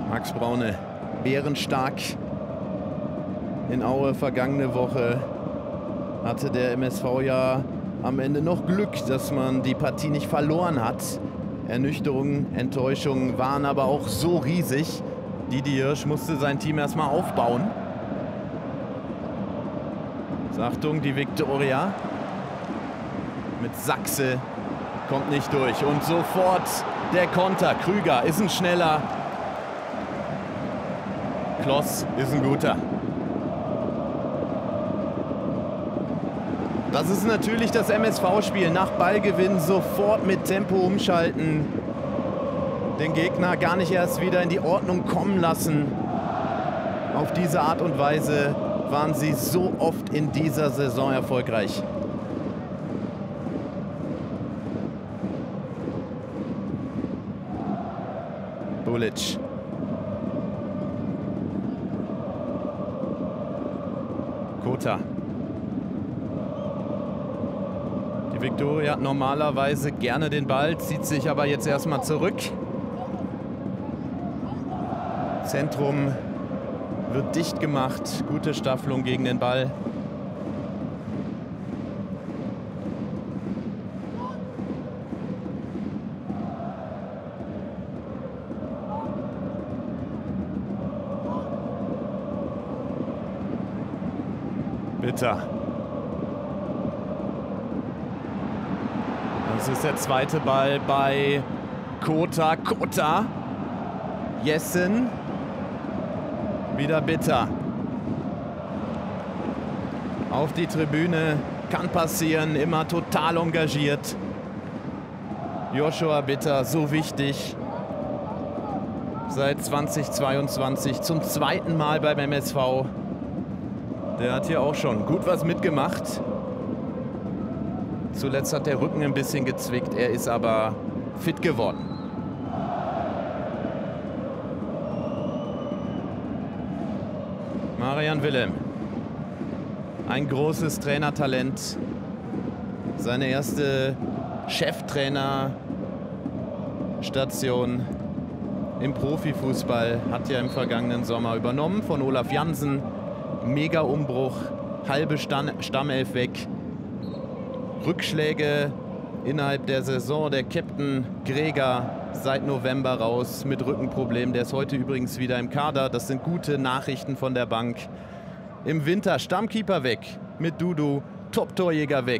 Max Braune, bärenstark in Aue vergangene Woche. Hatte der MSV ja am Ende noch Glück, dass man die Partie nicht verloren hat. Ernüchterung, Enttäuschung waren aber auch so riesig. Didi Hirsch musste sein Team erstmal aufbauen. Achtung, die Viktoria mit Sachse kommt nicht durch. Und sofort der Konter. Krüger ist ein schneller. Kloss ist ein guter. Das ist natürlich das MSV-Spiel. Nach Ballgewinn sofort mit Tempo umschalten. Den Gegner gar nicht erst wieder in die Ordnung kommen lassen. Auf diese Art und Weise waren sie so oft in dieser Saison erfolgreich. Bulic. Kota. Die Viktoria hat normalerweise gerne den Ball, zieht sich aber jetzt erstmal zurück. Zentrum wird dicht gemacht. Gute Staffelung gegen den Ball. Bitter. Das ist der zweite Ball bei Kota. Kota. Jessen. Wieder Bitter. Auf die Tribüne. Kann passieren. Immer total engagiert. Joshua Bitter, so wichtig. Seit 2022 zum zweiten Mal beim MSV. Der hat hier auch schon gut was mitgemacht. Zuletzt hat der Rücken ein bisschen gezwickt. Er ist aber fit geworden. Marian Wilhelm. Ein großes Trainertalent. Seine erste Cheftrainerstation im Profifußball hat er im vergangenen Sommer übernommen von Olaf Jansen. Mega Umbruch, halbe Stammelf weg. Rückschläge innerhalb der Saison. Der Captain Greger seit November raus mit Rückenproblem. Der ist heute übrigens wieder im Kader. Das sind gute Nachrichten von der Bank. Im Winter Stammkeeper weg mit Dudu, Top-Torjäger weg